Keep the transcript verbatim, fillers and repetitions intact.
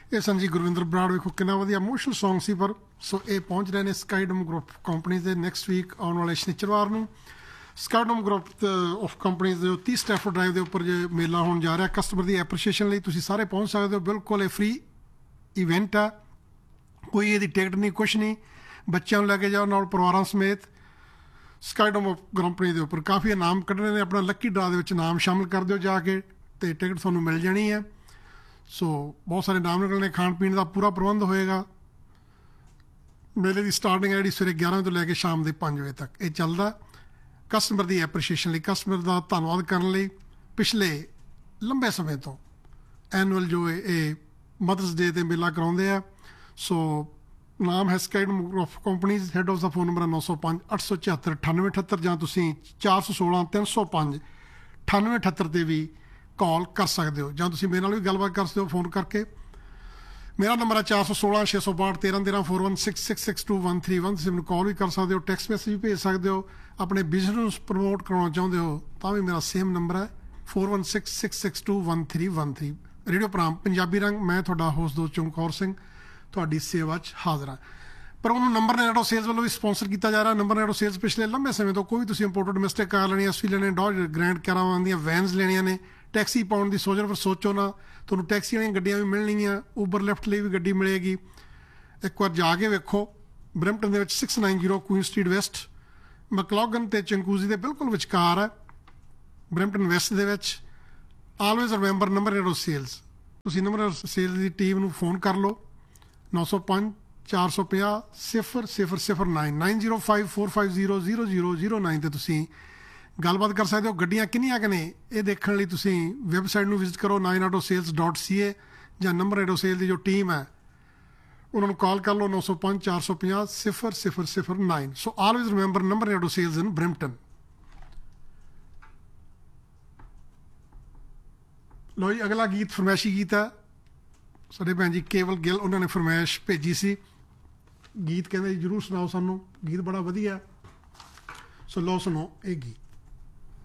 ਇਹ ਸੰਜੀ ਗੁਰਵਿੰਦਰ ਬਰਾੜ ਵੇਖੋ ਕਿੰਨਾ ਵਧੀਆ ਇਮੋਸ਼ਨਲ ਸੌਂਗ ਸੀ। ਪਰ ਸੋ ਇਹ ਪਹੁੰਚ ਰਹੇ ਨੇ ਸਕਾਈਡਮ ਗਰੁੱਪ ਕੰਪਨੀ ਦੇ ਨੈਕਸਟ ਵੀਕ ਆਉਣ ਵਾਲੇ ਸ਼ਨੀਚਰਵਾਰ ਨੂੰ। ਸਕਾਈਡਮ ਗਰੁੱਪ ਆਫ ਕੰਪਨੀਜ਼ ਦੇ ਤੀਹ ਸਟੈਫੋਰਡ ਡਰਾਈਵ ਦੇ ਉੱਪਰ ਜੇ ਮੇਲਾ ਹੋਣ ਜਾ ਰਿਹਾ, ਕਸਟਮਰ ਦੀ ਐਪਰੀਸ਼ੀਏਸ਼ਨ ਲਈ ਤੁਸੀਂ ਸਾਰੇ ਪਹੁੰਚ ਸਕਦੇ ਹੋ। ਬਿਲਕੁਲ ਇਹ ਫ੍ਰੀ ਇਵੈਂਟ ਆ, ਕੋਈ ਇਹਦੀ ਟਿਕਟ ਨਹੀਂ, ਕੁਛ ਨਹੀਂ। ਬੱਚਿਆਂ ਨੂੰ ਲੈ ਕੇ ਜਾਓ ਨਾਲ ਪਰਿਵਾਰਾਂ ਸਮੇਤ। ਸਕਾਈਡਮ ਕੰਪਨੀ ਦੇ ਉੱਪਰ ਕਾਫੀ ਇਨਾਮ ਕੱਢਣੇ ਨੇ। ਆਪਣਾ ਲੱਕੀ ਡਰਾ ਦੇ ਵਿੱਚ ਨਾਮ ਸ਼ਾਮਿਲ ਕਰ ਦਿਓ ਜਾ ਕੇ, ਅਤੇ ਟਿਕਟ ਤੁਹਾਨੂੰ ਮਿਲ ਜਾਣੀ ਹੈ। ਸੋ ਬਹੁਤ ਸਾਰੇ ਨਾਮ ਨਿਕਲਣੇ। ਖਾਣ ਪੀਣ ਦਾ ਪੂਰਾ ਪ੍ਰਬੰਧ ਹੋਏਗਾ। ਮੇਲੇ ਦੀ ਸਟਾਰਟਿੰਗ ਹੈ ਜਿਹੜੀ ਸਵੇਰੇ ਗਿਆਰਾਂ ਤੋਂ ਲੈ ਕੇ ਸ਼ਾਮ ਦੇ ਪੰਜ ਵਜੇ ਤੱਕ ਇਹ ਚੱਲਦਾ। ਕਸਟਮਰ ਦੀ ਐਪਰੀਸ਼ੀਏਸ਼ਨ ਲਈ, ਕਸਟਮਰ ਦਾ ਧੰਨਵਾਦ ਕਰਨ ਲਈ ਪਿਛਲੇ ਲੰਬੇ ਸਮੇਂ ਤੋਂ ਐਨੂਅਲ ਜੋ ਇਹ ਮਦਰਸ ਡੇ 'ਤੇ ਮੇਲਾ ਕਰਾਉਂਦੇ ਆ। ਸੋ ਨਾਮ ਹੈ ਸਕਾਈਡਮ of companies. Head of the phone number ਹੈ ਨੌ ਸੌ ਪੰਜ ਅੱਠ ਸੌ ਛਿਹੱਤਰ ਅਠਾਨਵੇਂ ਅਠੱਤਰ, ਜਾਂ ਤੁਸੀਂ ਚਾਰ ਸੌ ਸੋਲਾਂ ਤਿੰਨ ਸੌ ਪੰਜ ਅਠਾਨਵੇਂ ਅਠੱਤਰ 'ਤੇ ਵੀ ਕਾਲ ਕਰ ਸਕਦੇ ਹੋ, ਜਾਂ ਤੁਸੀਂ ਮੇਰੇ ਨਾਲ ਵੀ ਗੱਲਬਾਤ ਕਰ ਸਕਦੇ ਹੋ ਫੋਨ ਕਰਕੇ। ਮੇਰਾ ਨੰਬਰ ਹੈ ਚਾਰ ਸੌ ਸੋਲਾਂ ਛੇ ਸੌ ਬਾਹਠ ਤੇਰਾਂ ਤੇਰਾਂ four one six six six to one three one. ਤੁਸੀਂ ਮੈਨੂੰ ਕਾਲ ਵੀ ਕਰ ਸਕਦੇ ਹੋ, ਟੈਕਸਟ ਮੈਸੇਜ ਵੀ ਭੇਜ ਸਕਦੇ ਹੋ। ਆਪਣੇ ਬਿਜ਼ਨਸ ਨੂੰ ਪ੍ਰਮੋਟ ਕਰਾਉਣਾ ਚਾਹੁੰਦੇ ਹੋ ਤਾਂ ਵੀ ਮੇਰਾ ਸੇਮ ਨੰਬਰ ਹੈ four one six six six to one three one three. Radio programme Punjabi ਰੰਗ, ਮੈਂ ਤੁਹਾਡਾ ਹੋਸਟ ਦੋਸਤ ਚਮਕੌਰ ਸਿੰਘ ਤੁਹਾਡੀ ਸੇਵਾ 'ਚ ਹਾਜ਼ਰ ਹਾਂ। ਪਰ ਉਹਨੂੰ ਨੰਬਰ ਨੈਟੋ ਸੇਲਸ ਵੱਲੋਂ ਵੀ ਸਪੋਂਸਰ ਕੀਤਾ ਜਾ ਰਿਹਾ। ਨੰਬਰ ਨੈਟੋ ਸੇਲਸ ਪਿਛਲੇ ਲੰਬੇ ਸਮੇਂ ਤੋਂ ਕੋਈ ਤੁਸੀਂ ਇੰਪੋਰਟਡ ਡੋਮੈਸਟਿਕ ਕਾਰ ਲੈਣੀ, ਐਸ ਵੀ ਲੈਣੇ, ਡੋਜ ਗ੍ਰੈਂਡ ਕੈਰਾਵਾਨ ਦੀਆਂ ਵੈਨਸ ਲੈਣੀਆਂ ਨੇ, ਟੈਕਸੀ ਪਾਉਣ ਦੀ ਸੋਚ ਰਹੇ, ਪਰ ਸੋਚੋ ਨਾ, ਤੁਹਾਨੂੰ ਟੈਕਸੀ ਵਾਲੀਆਂ ਗੱਡੀਆਂ ਵੀ ਮਿਲਣਗੀਆਂ, ਊਬਰ ਲਿਫਟ ਲਈ ਵੀ ਗੱਡੀ ਮਿਲੇਗੀ। ਇੱਕ ਵਾਰ ਜਾ ਕੇ ਵੇਖੋ। ਬਰੈਂਪਟਨ ਦੇ ਵਿੱਚ six nine zero Queen street West, ਮੈਕਲੋਗਨ ਅਤੇ ਚੰਕੂਜ਼ੀ ਦੇ ਬਿਲਕੁਲ ਵਿਚਕਾਰ ਹੈ, ਬਰੈਂਪਟਨ ਵੈਸਟ ਦੇ ਵਿੱਚ। Always remember number NATO sales. ਤੁਸੀਂ ਨੰਬਰ ਸੇਲਸ ਦੀ ਟੀਮ ਨੂੰ ਫੋਨ ਕਰ ਲਓ ਨੌ ਸੌ ਪੰਜ ਚਾਰ ਸੌ ਪੰਜਾਹ ਸਿਫਰ ਸਿਫਰ ਸਿਫਰ nine nine zero five four five zero zero zero zero nine 'ਤੇ ਤੁਸੀਂ ਗੱਲਬਾਤ ਕਰ ਸਕਦੇ ਹੋ। ਗੱਡੀਆਂ ਕਿੰਨੀਆਂ ਕੁ ਨੇ ਇਹ ਦੇਖਣ ਲਈ ਤੁਸੀਂ ਵੈਬਸਾਈਟ ਨੂੰ ਵਿਜ਼ਿਟ ਕਰੋ ਨਾਈਨ ਆਟੋ ਸੇਲਸ ਡੋਟ ਸੀ ਏ, ਜਾਂ ਨੰਬਰ ਆਟੋ ਸੇਲ ਦੀ ਜੋ ਟੀਮ ਹੈ ਉਹਨਾਂ ਨੂੰ ਕਾਲ ਕਰ ਲਓ ਨੌ ਸੌ ਪੰਜ ਚਾਰ ਸੌ ਪੰਜਾਹ ਸਿਫਰ ਸਿਫਰ ਸਿਫਰ ਨਾਈਨ। ਸੋ always remember number auto sales ਇਨ ਬਰੈਂਪਟਨ। ਲੋ ਜੀ, ਅਗਲਾ ਗੀਤ ਫਰਮਾਇਸ਼ੀ ਗੀਤ ਹੈ। ਸਾਡੇ ਭੈਣ ਜੀ ਕੇਵਲ ਗਿੱਲ, ਉਹਨਾਂ ਨੇ ਫਰਮਾਇਸ਼ ਭੇਜੀ ਸੀ ਗੀਤ, ਕਹਿੰਦੇ ਜ਼ਰੂਰ ਸੁਣਾਓ ਸਾਨੂੰ, ਗੀਤ ਬੜਾ ਵਧੀਆ। ਸੋ ਲਓ ਸੁਣੋ ਇਹ ਗੀਤ।